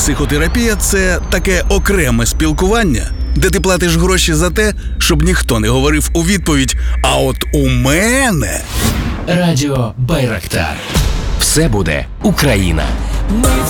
Психотерапія – це таке окреме спілкування, де ти платиш гроші за те, щоб ніхто не говорив у відповідь «А от у мене…» Радіо Байрактар. Все буде Україна. Ми